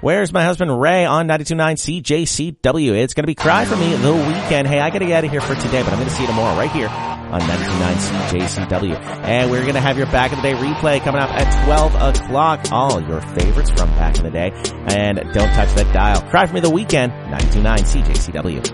Where's My Husband Ray on 92.9 CJCW. It's going to be Cry For Me The Weekend. Hey, I got to get out of here for today, but I'm going to see you tomorrow right here on 92.9 CJCW. And we're going to have your Back in the Day replay coming up at 12 o'clock. All your favorites from back in the day. And don't touch that dial. Cry For Me The Weekend, 92.9 CJCW.